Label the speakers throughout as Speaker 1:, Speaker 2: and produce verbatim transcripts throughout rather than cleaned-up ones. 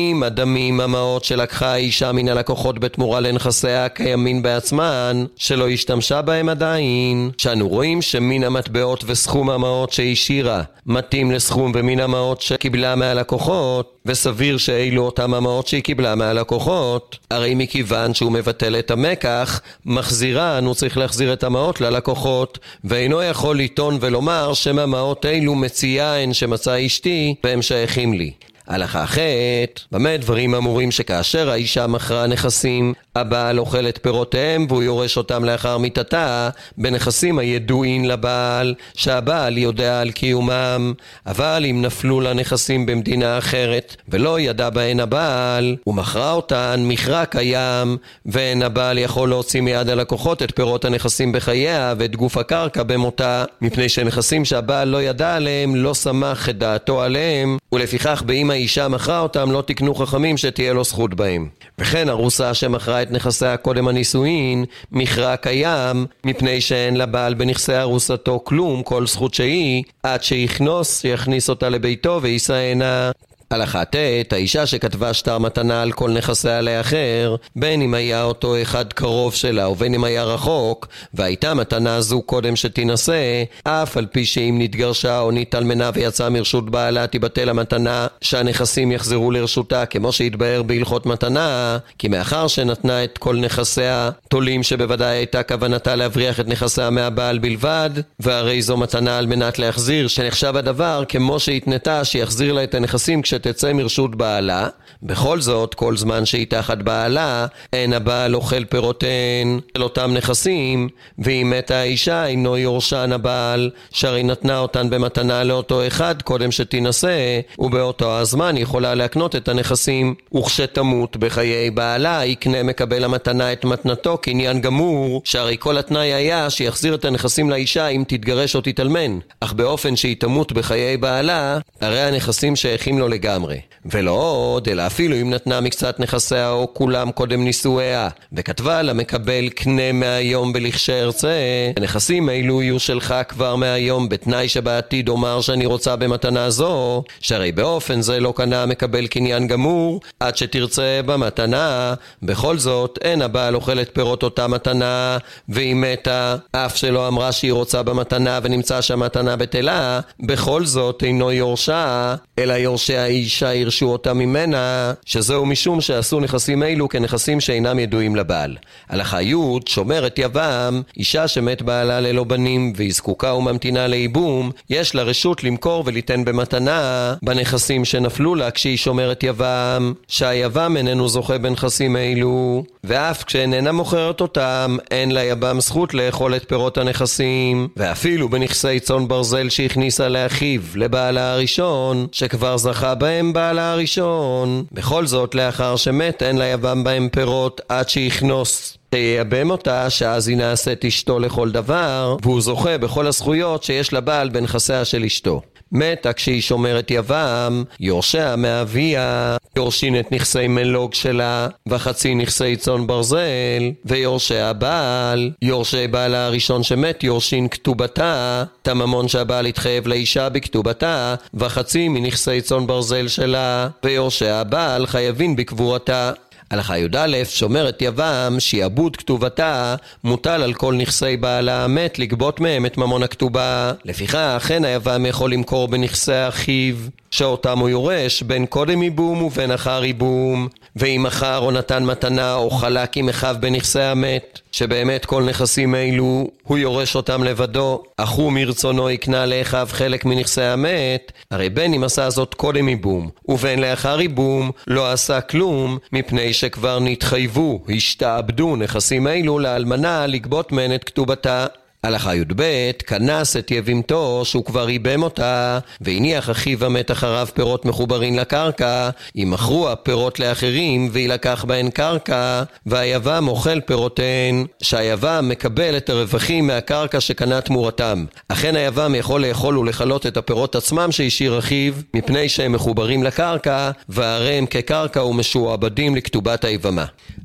Speaker 1: עם הדמים המעות שלקחה האישה מן הלקוחות בתמורה לנכסיה קיימים בעצמן, שלא השתמשה בהם עדיין, שאנו רואים שמן המטבעות וסכום המעות שהשאירה מתאים לסכום ומן המעות שקיבלה מהלקוחות, וסביר שאילו אותם המעות שהיא קיבלה מהלקוחות, הרי מכיוון שהוא מבטל את המקח, מחזירה, אנו צריך להחזיר את המעות ללקוחות, ואינו יכול לטעון ולומר שמהמעות אילו מציעה הן שמצא אשתי והם שייכים לי. הלכה ח' במה דברים אמורים שכאשר האישה מכרה נכסים, הבעל אוכל את פירותיהם והוא יורש אותם לאחר מיתתה בנכסים הידועים לבעל שהבעל יודע על קיומם. אבל אם נפלו לנכסים במדינה אחרת ולא ידע בהן הבעל ומכרה אותן מכרה קיים, ואין הבעל יכול להוציא מיד הלקוחות את פירות הנכסים בחייה ואת גוף הקרקע במותה, מפני שנכסים שהבעל לא ידע עליהם לא סמך את דעתו עליהם, ולפיכך באם האישה מכרה אותם לא תקנו חכמים שתהיה לו זכות בהם. וכן הרוסה שמכרה את נכסיה קודם הנישואין מכרה קיים, מפני שאין לבעל בנכסי הרוסתו כלום כל זכות שהיא, עד שיכנוס יכניס אותה לביתו וישאנה. הלכה ט' האישה שכתבה שטר מתנה על כל נכסיה לאחר, בין אם היה אותו אחד קרוב שלה ובין אם היה רחוק, והייתה מתנה זו קודם שתינשא, אף על פי שאם נתגרשה או נתאלמנה ויצאה מרשות בעלה תיבטל המתנה, שהנכסים יחזרו לרשותה, כמו שהתבהר בהלכות מתנה, כי מאחר שנתנה את כל נכסיה, תולים שבוודאי הייתה כוונתה להבריח את נכסיה מהבעל בלבד, והרי זו מתנה על מנת להחזיר, שנחשב הדבר כמו שהתנתה שיחזיר לה את הנכסים כש תצא מרשות בעלה. בכל זאת, כל זמן שהיא תחת בעלה, אין הבעל אוכל פירותיהן של אותם נכסים, ואם מתה האישה אינו יורשן הבעל, שהרי נתנה אותן במתנה לאותו אחד קודם שתינשא, ובאותו הזמן יכולה להקנות את הנכסים. וכשתמות בחיי בעלה, יקנה מקבל המתנה את מתנתו כעניין גמור, שהרי כל התנאי היה שיחזיר את הנכסים לאישה אם תתגרש או תתאלמן, אך באופן שהיא תמות בחיי בעלה, הרי הנכסים שייכים לו לגמרי. ולא עוד, אלא אפילו אם נתנה מקצת נכסיה או כולם קודם נישואיה, וכתבה למקבל קנה מהיום בלכשארצה, הנכסים האלו יהיו שלך כבר מהיום, בתנאי שבעתיד אומר שאני רוצה במתנה זו, שהרי באופן זה לא קנה מקבל קניין גמור, עד שתרצה במתנה. בכל זאת, אין הבעל אוכל את פירות אותה מתנה, והיא מתה, אף שלא אמרה שהיא רוצה במתנה ונמצא שהמתנה בטלה, בכל זאת אינו יורשה, אלא יורשי האישה ירשו אותה ממנה, שזהו משום שעשו נכסים אלו כנכסים שאינם ידועים לבעל. הלכה י' שומרת יבם, אישה שמת בעלה ללא בנים והיא זקוקה וממתינה לאיבום, יש לה רשות למכור וליתן במתנה בנכסים שנפלו לה כשהיא שומרת יבם, שהיבם איננו זוכה בנכסים אלו, ואף כשאיננה מוכרת אותם אין לה יבם זכות לאכול את פירות הנכסים. ואפילו בנכסי צאן ברזל שהכניסה לאחיו לבעלה הראשון שכבר זכה בהם בעלה הראשון, בכל זאת לאחר שמת אין לה יבם בהם פירות עד שיכנוס תייבם אותה, שאז היא נעשית אשתו לכל דבר, והוא זוכה בכל הזכויות שיש לבעל בנכסיה של אשתו. מתה כשהיא שומרת יבם, יורשיה מאביה יורשין את נכסי מלוג שלה וחצי נכסי צאן ברזל, ויורשי הבעל, יורשי בעלה הראשון שמת יורשין כתובתה, תממון שהבעל התחייב לאישה בכתובתה, וחצי מנכסי צאן ברזל שלה, ויורשי הבעל חייבים בקבורתה. הלכה י"א שומרת יבם, שיעבוד כתובתה מוטל על כל נכסי בעלה המת לגבות מהם את ממון הכתובה. לפיכך אין היבם יכול למכור בנכסי אחיו שאותם הוא יורש בין קודם איבום ובין אחר איבום, ואם אחר או נתן מתנה או חלק עם אחיו בנכסי המת, שבאמת כל נכסים אלו הוא יורש אותם לבדו, אך הוא מרצונו יקנה לאחיו חלק מנכסי המת, הרי בין אם עשה זאת קודם איבום ובין לאחר איבום לא עשה כלום, מפני שכבר נתחייבו, השתעבדו נכסים אלו לאלמנה לגבות מהן את כתובתה. הלכה י"ב כנס את יבימתו שהוא כבר איבם אותה, והניח אחיו המת אחריו פירות מחוברים לקרקע, ימכרו הפירות לאחרים וילקח בהן קרקע, והיבם אוכל פירותיהן, שהיבם מקבל את הרווחים מהקרקע שקנה תמורתם. אכן היבם יכול לאכול ולחלות את הפירות עצמם שהשאיר אחיו, מפני שהם מחוברים לקרקע והרי הם כקרקע ומשועבדים לכתובת היבמה.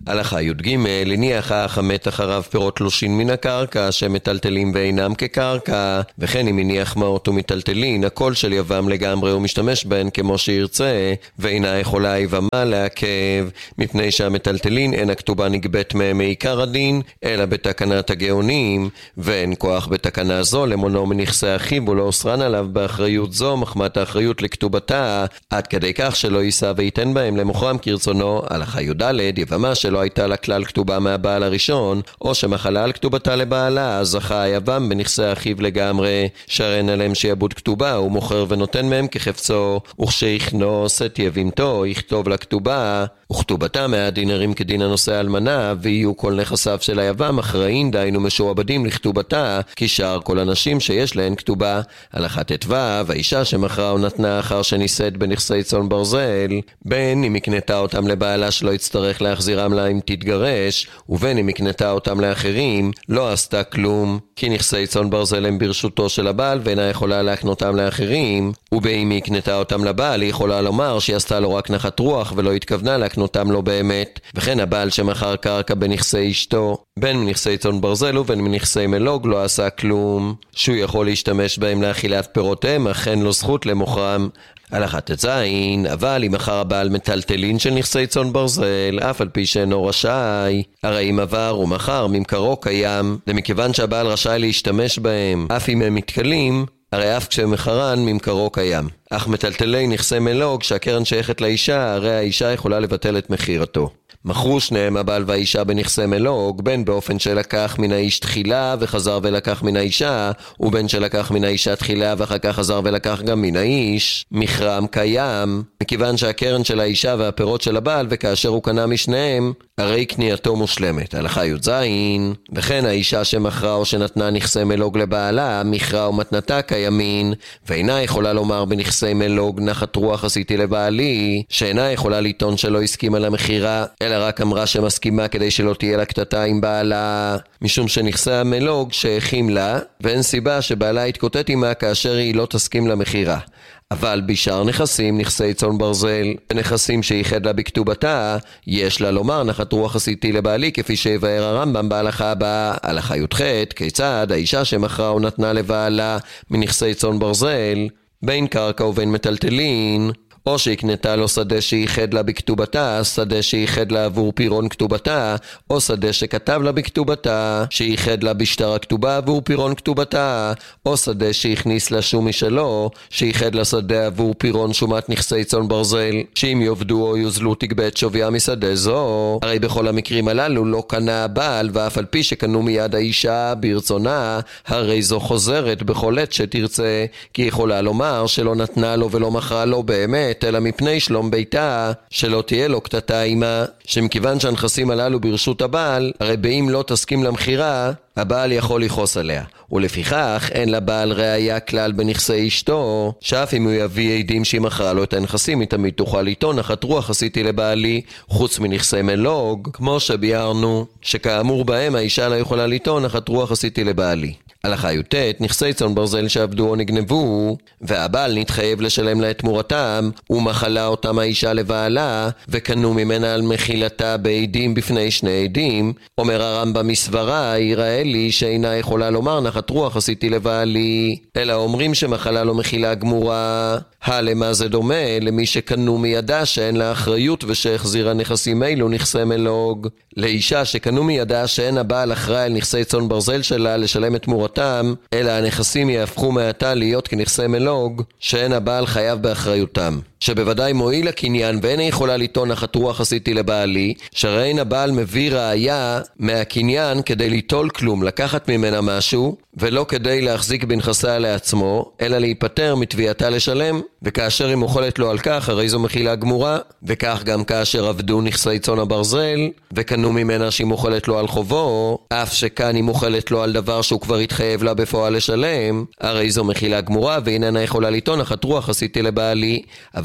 Speaker 1: הלכה י"ג, הניח האח המת אחריו פירות תלושין מן הקרקע שמטלטלים ואינם כקרקע, וכן אם הניח מעות ומטלטלין, הכל של יבם לגמרי ומשתמש בהן כמו שירצה, ואינה יכולה יבמה לעכב, מפני שהמטלטלין אין הכתובה נגבית מהם מעיקר הדין, אלא בתקנת הגאונים, ואין כוח בתקנה זו למונו מנכסי אחיו ולא אוסרן עליו באחריות זו מחמת האחריות לכתובתה, עד כדי כך שלא יישא וייתן בהם למוכרם כרצונו. הלכה י"ד, יבמה שלא הייתה לה כלל כתובה מהבעל הראשון, או שמחלה על כתובתה לבעלה, אז זכה היבם בנכסי אחיו לגמרי, שאין עליהם שיעבוד כתובה, הוא מוכר ונותן מהם כחפצו, וכשיכנוס את יבימתו יכתוב לכתובה, וכתובתה מהדינרים כדין הנושא אלמנה, ויהיו כל נכסיו של היבם אחראין דיינו משועבדים לכתובתה, כי שאר כל אנשים שיש להן כתובה. הלכה ט"ו, האישה שמכרה או נתנה אחר שנישאת בנכסי צאן ברזל, בין אם הקנתה אותם לבעלה שלא יצטרך להחזירם לה אם תתגרש, ובין אם הקנתה אותם לאחרים, לא עשתה כלום, כי נכסי צאן ברזל הם ברשותו של הבעל ואינה יכולה להקנותם לאחרים, ובין אם הקנתה אותם לבעל היא יכולה לומר שהיא עשתה לו רק נחת רוח ולא התכוונה להקנותם לו באמת. וכן הבעל שמכר קרקע בנכסי אשתו, בין מנכסי צאן ברזל ובין מנכסי מלוג, לא עשה כלום, שהוא יכול להשתמש בהם לאכילת פירותיהם, אך אין לו זכות למוכרם. הלכה ט"ז, אבל אם מכר הבעל מטלטלין של נכסי צאן ברזל, אף על פי שאינו רשאי, הרי אם עבר ומכר ממכרו קיים, למכיוון שהבעל רשאי להשתמש בהם, אף אם הם מתכלים, הרי אף כשמכרן ממכרו קיים. אך מטלטלי נכסי מלוג שהקרן שייכת לאישה, הרי האישה יכולה לבטל את מחירתו. מכרו שניהם הבעל והאישה בנכסי מלוג, בין באופן שלקח מן האיש תחילה וחזר ולקח מן האישה, ובין שלקח מן האישה תחילה ואחר כך חזר ולקח גם מן האיש, מכרם קיים, מכיוון שהקרן של האישה והפירות של הבעל, וכאשר הוא קנה משניהם, הרי קנייתו מושלמת. הלכה י"ז, וכן האישה שמכרה או שנתנה נכסי מלוג לבעלה, מכרה ומתנתה קיימין, ואינה יכולה לומר בנכסי מלוג נחת רוח עשיתי לבעלי, שאינה יכולה לטעון שלא הסכימה למחירה, אלא רק אמרה שמסכימה כדי שלא תהיה לה קטטה עם בעלה, משום שנכסי המלוג שייכים לה, ואין סיבה שבעלה יתקוטט עמה כאשר היא לא תסכים למחירה. אבל בשאר נכסים, נכסי צאן ברזל, ונכסים שייחד לה בכתובתה, יש לה לומר נחת רוח עשיתי לבעלי, כפי שיבאר הרמב"ם בהלכה הבאה. הלכה י"ח, כיצד האישה שמכרה או נתנה לבעלה מנכסי צאן ברזל, בין קרקע ובין מטלטלין, או שהקנתה לו שדה שייחד לה בכתובתה, שדה שייחד לה עבור פירון כתובתה, או שדה שכתב לה בכתובתה, שייחד לה בשטר הכתובה עבור פירון כתובתה, או שדה שהכניס לה שום משלו, שייחד לה שדה עבור פירון שומת נכסי צאן ברזל, שאם יובדו או יוזלו תגבה את שוויה משדה זו. הרי בכל המקרים הללו לא קנה הבעל, ואף על פי שקנו מיד האישה ברצונה, הרי זו חוזרת בכל עת שתרצה, כי יכולה לומר שלא נתנה לו ולא מכרה לו באמת, אלא מפני שלום ביתה, שלא תהיה לו קטטה עמה, שמכיוון שהנכסים הללו ברשות הבעל, הרי באם לא תסכים למחירה, הבעל יכול לכעוס עליה, ולפיכך אין לבעל ראיה כלל בנכסי אשתו, שאף אם הוא יביא עדים שהיא מכרה לו את הנכסים, היא תמיד תוכל לטעון נחת רוח עשיתי לבעלי, חוץ מנכסי מלוג, כמו שביארנו, שכאמור בהם האישה לא יכולה לטעון נחת רוח עשיתי לבעלי. הלכה י"ט, נכסי צאן ברזל שעבדו או נגנבו, והבעל נתחייב לשלם לה את תמורתם, ומחלה אותם האישה לבעלה, וקנו ממנה על מחילתה בעדים בפני שני עדים. אומר הרמב"ם מסברה, יראה לי שאינה יכולה לומר נחת רוח עשיתי לבעלי, אלא אומרים שמחלה לא מחילה גמורה. הלמה זה דומה למי שקנו מידה שאין לה אחריות ושהחזירה נכסים אלו נכסי מלוג. לאישה שקנו מידה שאין הבעל אחראי על נכסי צאן ברזל שלה לשלם את תמורתם, אלא הנכסים יהפכו מעתה להיות כנכסי מלוג שאין הבעל חייב באחריותם, שבוודאי מועיל הקניין ואין יכולה לטעון נחת רוח עשיתי לבעלי, שהרי אין הבעל מביא ראיה מהקניין כדי ליטול כלום, לקחת ממנה משהו, ולא כדי להחזיק בנכסיה לעצמו, אלא להיפטר מתביעתה לשלם, וכאשר היא מוחלת לו על כך, הרי זו מחילה גמורה. וכך גם כאשר עבדו נכסי צאן הברזל, וקנו ממנה שהיא מוחלת לו על חובו, אף שכאן היא מוחלת לו על דבר שהוא כבר התחייב לה בפועל לשלם, הרי זו מחילה גמורה, ואיננה יכולה לטעון נחת רוח עשיתי לבעלי. אבל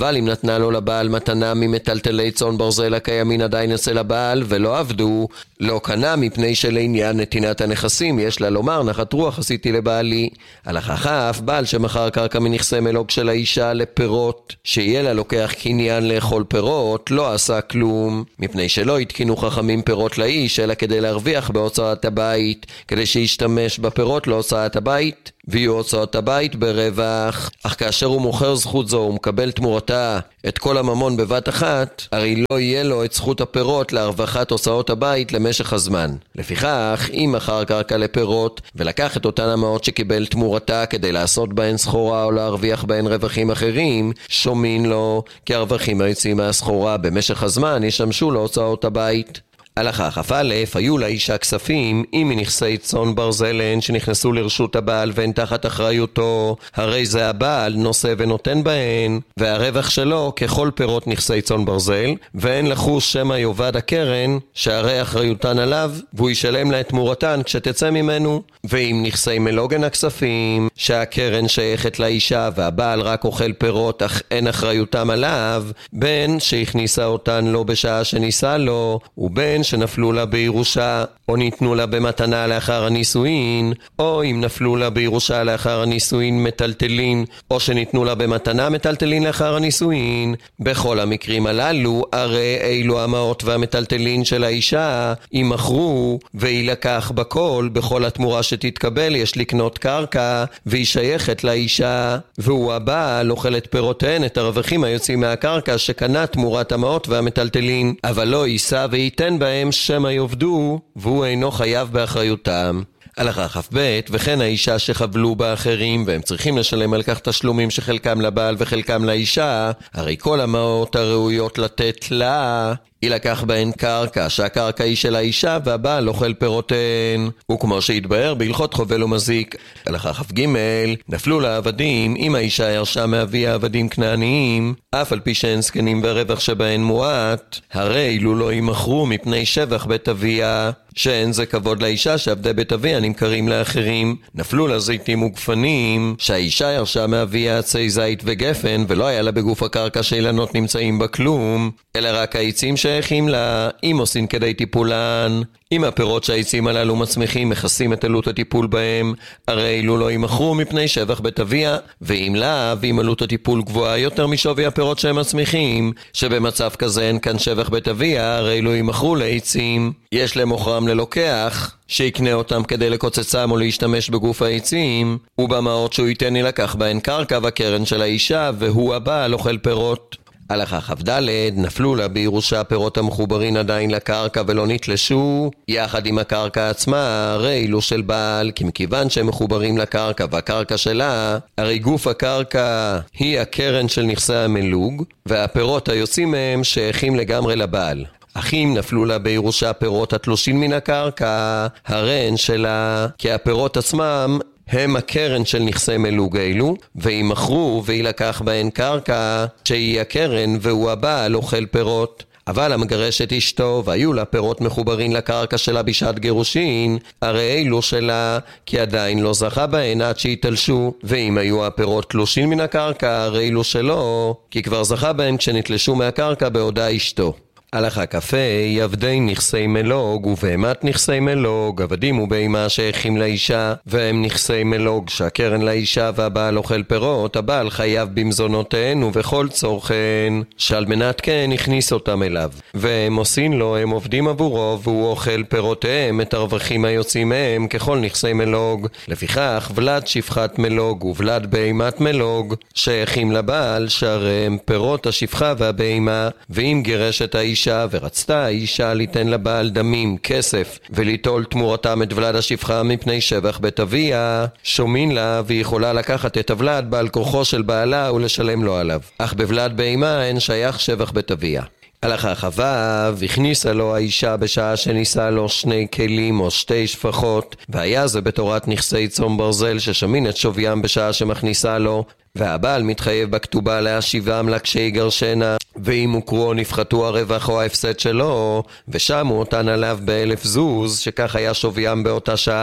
Speaker 1: אבל אם נתנה לו לבעל מתנה ממטלטלי צאן ברזל הקיימים עדיין אצל הבעל ולא עבדו, לא קנה, מפני שלעניין נתינת הנכסים יש לה לומר נחת רוח עשיתי לבעלי. הלכה כף, בעל שמכר קרקע מנכסי מלוג של האישה לפירות שיהיה לה לוקח קניין לאכול פירות, לא עשה כלום, מפני שלא התקינו חכמים פירות לאיש אלא כדי להרוויח בהוצאת הבית, כדי שישתמש בפירות להוצאת הבית ויהיו הוצאות הבית ברווח. אך כאשר הוא מוכר זכות זו ומקבל תמורתה את כל הממון בבת אחת, הרי לא יהיה לו את זכות הפירות להרווחת הוצאות הבית למשך הזמן. לפיכך, אם מכר קרקע לפירות ולקח את אותן המעות שקיבל תמורתה כדי לעשות בהן סחורה או להרוויח בהן רווחים אחרים, שומין לו, כי הרווחים היוצאים מהסחורה במשך הזמן ישמשו להוצאות הבית. הלכה כף א', היו לאישה כספים אם מנכסי צאן ברזלן שנכנסו לרשות הבעל והן תחת אחריותו, הרי זה הבעל נושא ונותן בהן, והרווח שלו ככל פירות נכסי צאן ברזל, והן לחוש שמא יובד הקרן שהרי אחריותן עליו, והוא ישלם לה את תמורתן כשתצא ממנו. ואם נכסי מלוגן הכספים שהקרן שייכת לאישה והבעל רק אוכל פירות אך אין אחריותם עליו, בין שהכניסה אותן לו בשעה שניסה לו, ובין שנפלו לה בירושה או ניתנו לה במתנה לאחר הנישואין, או אם נפלו לה בירושה לאחר הנישואין מטלטלין, או שניתנו לה במתנה מטלטלין לאחר הנישואין, בכל המקרים הללו הרי אילו המעות והמטלטלין של האישה יימכרו וילקח בכל, בכל התמורה שתתקבל יש לקנות קרקע והיא שייכת לאישה, והוא הבעל אוכל את פירותיהן, את הרווחים היוצאים מהקרקע שקנה תמורת המעות והמטלטלין, אבל לא יישא וייתן בהם שמא יובדו והוא אינו חייב באחריותם. הלכה כף ב', וכן האישה שחבלו באחרים והם צריכים לשלם על כך תשלומים שחלקם לבעל וחלקם לאישה, הרי כל המעות הראויות לתת לה ילקח בהן קרקע שהקרקע היא של האישה והבעל אוכל פירותיהן, וכמו שהתבהר בהלכות חובל ומזיק. הלכה כף ג', נפלו לעבדים אם האישה ירשה מאביה עבדים כנעניים אף על פי שהן זקנים והרווח שבהן מועט, הרי אילו לא יימכרו מפני שבח בית אביה, שאין זה כבוד לאישה שעבדי בית אביה נמכרים לאחרים. נפלו לה זיתים וגפנים שהאישה ירשה מאביה עצי זית וגפן ולא היה לה בגוף הקרקע שאילנות נמצאים בה כלום אלא רק העצים שייכים לה, אם עושים כדי טיפולן. אם הפירות שהעצים הללו מצמיחים מכסים את עלות הטיפול בהם, הרי אילו לא יימכרו מפני שבח בית אביה, ואם לא, ואם עלות הטיפול גבוהה יותר משווי הפירות שהם מצמיחים, שבמצב כזה אין כאן שבח בית אביה, הרי אילו יימכרו לעצים, יש למוכרם ללוקח שיקנה אותם כדי לקוצצם או להשתמש בגוף העצים, ובמעות שהוא ייתן ילקח בהן קרקע והקרן של האישה, והוא הבעל אוכל פירות. הלכה כף ד', נפלו לה בירושה פירות המחוברים עדיין לקרקע ולא נתלשו יחד עם הקרקע עצמה, הרי אילו של בעל, כי מכיוון שהם מחוברים לקרקע והקרקע שלה, הרי גוף הקרקע היא הקרן של נכסי המלוג והפירות היוצאים מהם שייכים לגמרי לבעל. אך אם נפלו לה בירושה פירות התלושים מן הקרקע, הרי הן שלה, כי הפירות עצמם הם הקרן של נכסי מלוג אלו, וימכרו וילקח בהן קרקע שהיא הקרן והוא הבעל אוכל פירות. אבל המגרשת אשתו והיו לה פירות מחוברים לקרקע שלה בשעת גירושין, הרי אלו שלה, כי עדיין לא זכה בהן עד שהתלשו, ואם היו הפירות תלושים מן הקרקע, הרי אלו שלא, כי כבר זכה בהן כשנתלשו מהקרקע בעודה אשתו. הלכה כ"ה, עבדי נכסי מלוג ובהמת נכסי מלוג, עבדים ובהמה שייכים לאישה, והם נכסי מלוג שהקרן לאישה והבעל אוכל פירות, הבעל חייב במזונותיהן ובכל צורכן, שעל מנת כן הכניס אותם אליו. והם עושים לו, הם עובדים עבורו, והוא אוכל פירותיהם, את הרווחים היוצאים מהם ככל נכסי מלוג. לפיכך, ולד שפחת מלוג ובלד בהמת מלוג שייכים לבעל, שהרי הם פירות השפחה והבהמה, ואם גירש את האישה ורצתה האישה ליתן לבעל דמים, כסף, וליטול תמורתם את ולד השפחה מפני שבח בית אביה, שומין לה והיא יכולה לקחת את הוולד בעל כורחו של בעלה ולשלם לו עליו. אך בוולד בהמה אין שייך שבח בית אביה. הלכה כ"ו, הכניסה לו האישה בשעה שניסה לו שני כלים או שתי שפחות, והיה זה בתורת נכסי צאן ברזל ששמין את שוויים בשעה שמכניסה לו, והבעל מתחייב בכתובה להשיבם לה כשיגרשנה, ואם הוכרו או נפחתו הרווח או ההפסד שלו, ושמו אותן עליו באלף זוז, שכך היה שוויים באותה שעה.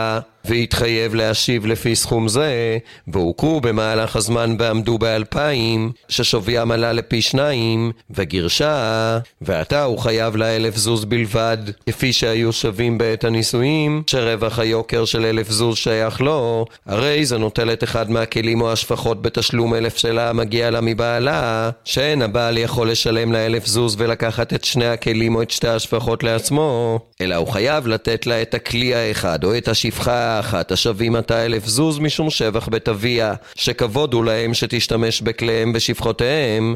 Speaker 1: והתחייב להשיב לפי סכום זה, והוכרו במהלך הזמן ועמדו באלפיים, ששוויים עלה לפי שניים, וגרשה, ועתה הוא חייב לאלף זוז בלבד, כפי שהיו שווים בעת הנישואים, שרווח היוקר של אלף זוז שייך לו, הרי זה נוטלת אחד מהכלים או השפחות בתשלום אלף שלה מגיע לה מבעלה, שאין הבעל יכול לשלם לה אלף זוז ולקחת את שני הכלים או את שתי השפחות לעצמו, אלא הוא חייב לתת לה את הכלי האחד או את השפחה האחת השווים עתה אלף זוז משום שבח בתוויה, שכבוד הוא להם שתשתמש בכליהם ושפחותיהם,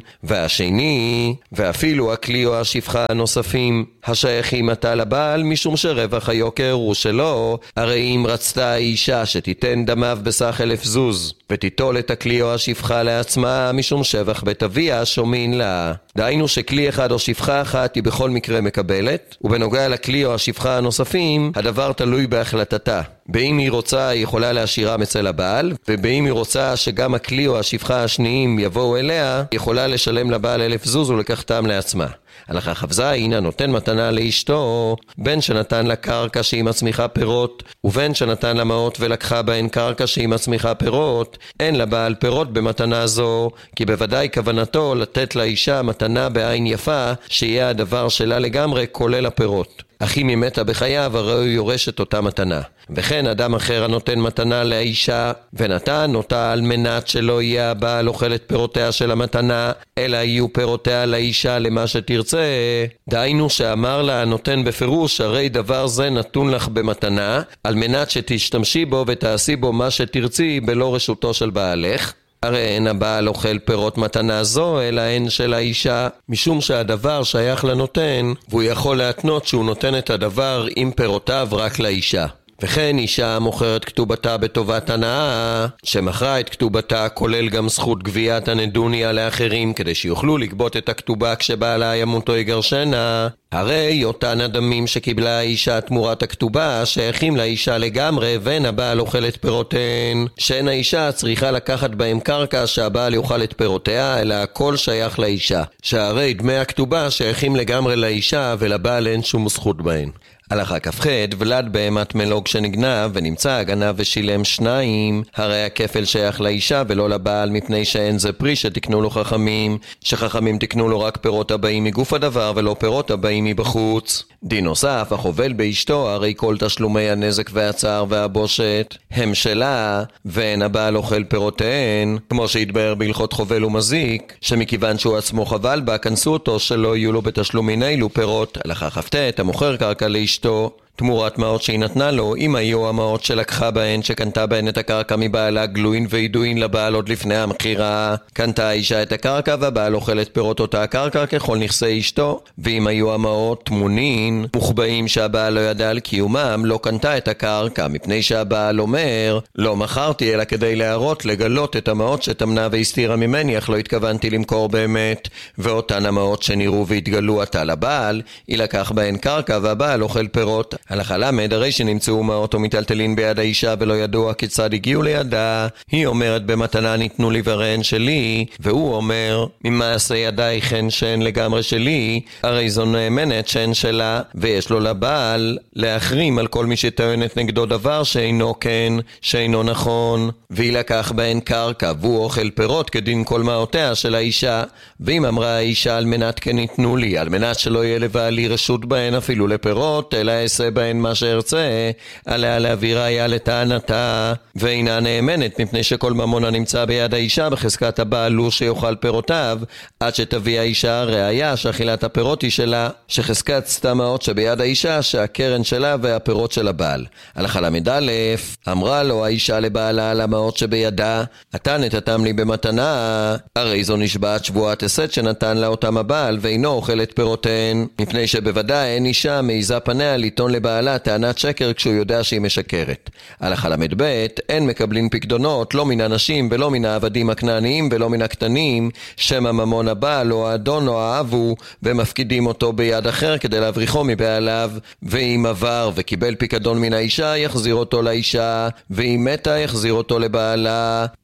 Speaker 1: והשני, ואפילו הכלי או השפחה הנוספים, השייכים עתה לבעל משום שרווח היוקר הוא שלו, הרי אם רצתה האישה שתיתן דמיו בסך אלף זוז, ותיטול את הכלי או השפחה לעצמה משום שבח בתוויה שומין לה. דהיינו שכלי אחד או שפחה אחת היא בכל מקרה מקבלת, ובנוגע לכלי או השפחה הנוספים, הדבר תלוי בהחלטתה. באם היא רוצה היא יכולה להשאירם אצל הבעל, ובאם היא רוצה שגם הכלי או השפחה השניים יבואו אליה, היא יכולה לשלם לבעל אלף זוז ולקחתם לעצמה. הלכה חפזה הנה נותן מתנה לאשתו, בין שנתן לה קרקע שהיא מצמיחה פירות, ובין שנתן לה מעות ולקחה בהן קרקע שהיא מצמיחה פירות, אין לבעל פירות במתנה זו, כי בוודאי כוונתו לתת לאישה מתנה בעין יפה, שיהיה הדבר שלה לגמרי כולל הפירות. אך אם היא מתה בחייו, הרי הוא יורש את אותה מתנה. וכן אדם אחר הנותן מתנה לאישה, ונתן אותה על מנת שלא יהיה הבעל אוכל את פירותיה של המתנה, אלא יהיו פירותיה לאישה למה שתרצה. דהיינו שאמר לה הנותן בפירוש, הרי דבר זה נתון לך במתנה, על מנת שתשתמשי בו ותעשי בו מה שתרצי בלא רשותו של בעלך. הרי אין הבעל אוכל פירות מתנה זו, אלא אין של האישה, משום שהדבר שייך לנותן, והוא יכול להתנות שהוא נותן את הדבר עם פירותיו רק לאישה. וכן אישה מוכרת כתובתה בטובת הנאה, שמכרה את כתובתה כולל גם זכות גביית הנדוניה לאחרים, כדי שיוכלו לגבות את הכתובה כשבעלה ימות או יגרשנה. הרי אותן הדמים שקיבלה האישה תמורת הכתובה שייכים לאישה לגמרי, ואין הבעל אוכל את פירותיהן, שאין האישה צריכה לקחת בהם קרקע שהבעל יאכל את פירותיה, אלא הכל שייך לאישה, שהרי דמי הכתובה שייכים לגמרי לאישה ולבעל אין שום זכות בהן. הלכה כ"ח, ולד בהמת מלוג שנגנב ונמצא הגנב ושילם שניים, הרי הכפל שייך לאישה ולא לבעל, מפני שאין זה פרי שתקנו לו חכמים, שחכמים תקנו לו רק פירות הבאים מגוף הדבר ולא פירות הבאים מבחוץ. דין נוסף, החובל באשתו, הרי כל תשלומי הנזק והצער והבושת הם שלה, ואין הבעל אוכל פירותיהן, כמו שהתבאר בהלכות חובל ומזיק, שמכיוון שהוא עצמו חבל בה, כנסו אותו שלא יהיו לו בתשלומין אילו פירות. הלכה כ"ט, המוכר קרקע לאשתו תמורת מעות שהיא נתנה לו, אם היו המעות שלקחה בהן, שקנתה בהן את הקרקע מבעלה גלוין וידוין לבעל עוד לפני המחירה, קנתה האישה את הקרקע והבעל אוכל את פירות אותה הקרקע ככל נכסי אשתו. ואם היו המעות תמונין מוחבאים שהבעל לא ידע על קיומם, לא קנתה את הקרקע, מפני שהבעל אומר לא מכרתי אלא כדי להראות לגלות את המעות שתמנה והסתירה ממני, אך לא התכוונתי למכור באמת. ואותן המעות שנראו והתגלו עתה לבעל, ילקח בהן קרקע והבעל אוכל פירות. הלכה למד, הרי שנמצאו מעות או מטלטלין ביד האישה ולא ידוע כיצד הגיעו לידה, היא אומרת במתנה ניתנו לי ורהן שלי, והוא אומר ממעשה ידיי כן שהן לגמרי שלי, הרי זו נאמנת שהן שלה, ויש לו לבעל להחרים על כל מי שטוענת נגדו דבר שאינו כן, שאינו נכון, והיא לקח בהן קרקע והוא אוכל פירות כדין כל מעותיה של האישה. ואם אמרה האישה על מנת כן ניתנו לי, על מנת שלא יהיה לבעלי רשות בהן אפילו לפירות, אלא אעשה בהן מה שארצה, עליה להביא ראיה לטענתה, ואינה נאמנת, מפני שכל ממון הנמצא ביד האישה בחזקת הבעל הוא שיאכל פירותיו, עד שתביא האישה ראיה שאכילת הפירות היא שלה, שחזקת סתם מעות שביד האישה שהקרן שלה והפירות של הבעל. הלכה למד א', אמרה לו האישה לבעלה על המעות שבידה, אתה נתתם לי במתנה, הרי זו נשבעת שבועת הסת שנתן לה אותם הבעל, ואינו אוכל את פירותיהן, מפני שבוודאי אין אישה מעיזה פניה לטעון לבעלה טענת שקר כשהוא יודע שהיא משקרת. הלכה למד ב', אין מקבלים פקדונות לא מן הנשים ולא מן העבדים הכנעניים ולא מן הקטנים, שם הממון הבעל או האדון או האב הוא, ומפקידים אותו ביד אחר כדי להבריחו מבעליו. ואם עבר וקיבל פיקדון מן האישה, יחזיר אותו לאישה, ואם מתה יחזיר אותו לבעלה.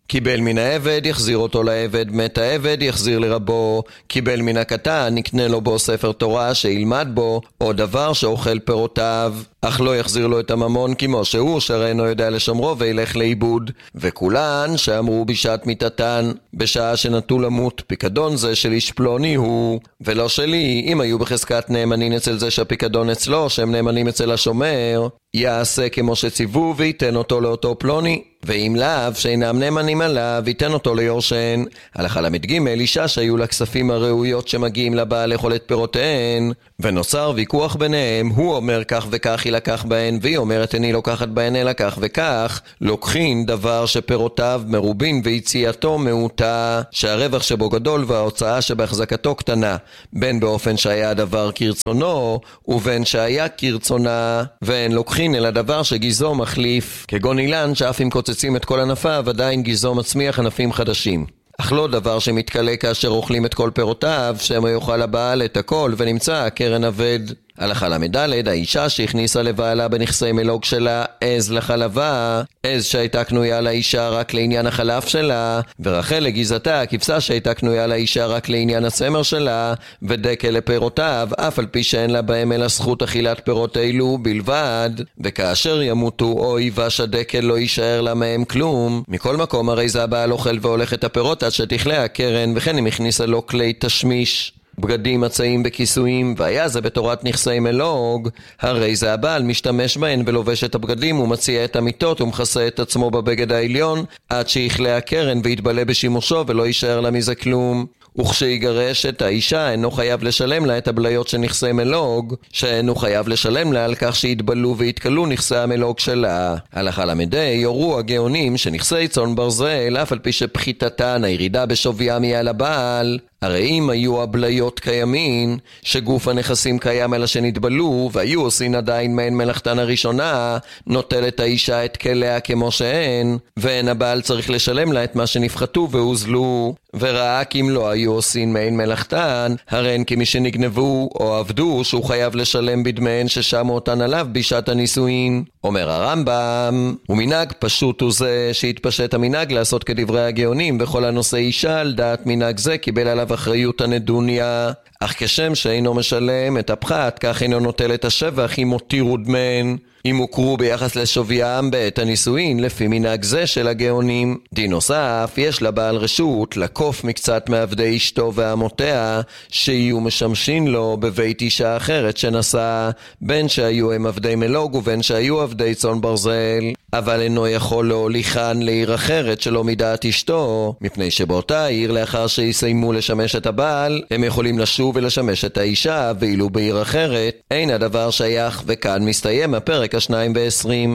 Speaker 1: קיבל מן העבד, יחזיר אותו לעבד, מת העבד, יחזיר לרבו. קיבל מן הקטן, יקנה לו בו ספר תורה שילמד בו, או דבר שאוכל פירותיו. אך לא יחזיר לו את הממון כמו שהוא, שהרי אינו יודע לשומרו וילך לאיבוד. וכולן שאמרו בשעת מיתתן, בשעה שנטו למות, פיקדון זה של איש פלוני הוא, ולא שלי. אם היו בחזקת נאמנים אצל זה שהפיקדון אצלו, שהם נאמנים אצל השומר, יעשה כמו שציוו וייתן אותו לאותו פלוני. ואם לאו שאינם נאמנים עליו, ייתן אותו ליורשן. הלכה למד ג' אישה שהיו לה כספים הראויות שמגיעים לבעל לאכול את פירותיהן, ונוצר ויכוח ביניהם, הוא אומר כך וכך היא לקח בהן, והיא אומרת אני לוקחת בהן אלא כך וכך. לוקחין דבר שפירותיו מרובין ויציאתו מעוטה, שהרווח שבו גדול וההוצאה שבהחזקתו קטנה, בין באופן שהיה הדבר כרצונו ובין שהיה כרצונה. ואין לוקחין אלא דבר שגיזו מחליף, כגון אילן שאף אם קוצצים את כל ענפיו עדיין גיזו מצמיח ענפים חדשים. אך לא דבר שמתקלה כאשר אוכלים את כל פירותיו, שמא יאכל הבעל את הכל ונמצא קרן אבד. הלכה למדלת, האישה שהכניסה לבעלה בנכסי מלוג שלה עז לחלבה, עז שהייתה קנויה לאישה רק לעניין החלף שלה, ורחל לגיזתה, כבשה שהייתה קנויה לאישה רק לעניין הצמר שלה, ודקל לפירותיו, אף על פי שאין לה בהם אלא זכות אכילת פירות אלו בלבד. וכאשר ימותו או יבש הדקל לא יישאר לה מהם כלום. מכל מקום הרי זה הבעל אוכל והולך את הפירות עד שתכלה הקרן, וכן אם הכניסה לו כלי תשמיש, בגדים מצאים בכיסויים, והיה זה בתורת נכסי מלוג, הרי זה הבעל משתמש בהן ולובש את הבגדים ומציע את המיטות ומכסה את עצמו בבגד העליון עד שיכלה הקרן ויתבלה בשימושו ולא יישאר לה מזה כלום. וכשיגרש את האישה אינו חייב לשלם לה את הבליות של נכסי מלוג, שאינו חייב לשלם לה על כך שהתבלו והתקלו נכסי המלוג שלה. הלכה למדי, יורו הגאונים שנכסי צאן ברזל, אף על פי שפחיתתן הירידה בשוויים היא על הבעל, הרי אם היו הבליות קיימים, שגוף הנכסים קיים אלא שנתבלו, והיו עושים עדיין מעין מלאכתן הראשונה, נוטלת האישה את כליה כמו שהן, ואין הבעל צריך לשלם לה את מה שנפחתו והוזלו. וראה כי אם לא היו עושים מעין מלאכתן, הרי אין כמי שנגנבו או עבדו, שהוא חייב לשלם בדמיהן ששמו אותן עליו בשעת הנישואין. אומר הרמב"ם, ומנהג פשוט הוא זה שהתפשט המנהג לעשות כדברי הגאונים, וכל הנושא אישה על דעת מנהג זה קיבל עליו אחריות הנדוניה. אך כשם שאינו משלם את הפחת, כך אינו נוטל את השבח אם הותירו דמן, אם הוכרו ביחס לשוויים בעת הנישואין לפי מנהג זה של הגאונים. דין נוסף, יש לבעל רשות לקוף מקצת מעבדי אשתו ועמותיה שיהיו משמשים לו בבית אישה אחרת שנשא, בין שהיו הם עבדי מלוג ובין שהיו עבדי צאן ברזל, אבל אינו יכול להוליכן לעיר אחרת שלא מדעת אשתו, מפני שבאותה עיר לאחר שיסיימו לשמש את הבעל הם יכולים לשוב ולשמש את האישה, ואילו בעיר אחרת אין הדבר שייך. וכאן מסתיים הפרק השניים ועשרים.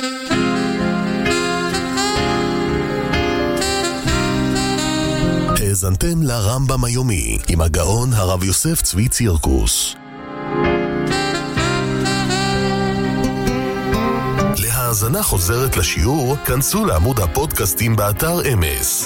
Speaker 2: האזנתם לרמב"ם היומי עם הגאון הרב יוסף צבי צירקוס. להאזנה חוזרת לשיעור, כנסו לעמוד הפודקאסטים באתר אמס.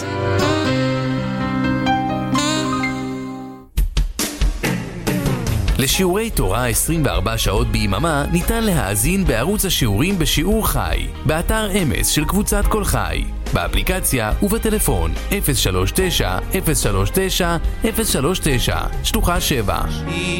Speaker 3: לשיעורי תורה עשרים וארבע שעות ביממה ניתן להאזין בערוץ השיעורים בשיעור חי, באתר אמס של קבוצת כל חי, באפליקציה ובטלפון אפס שלוש תשע אפס שלוש תשע אפס שלוש תשע שלוחה שבע.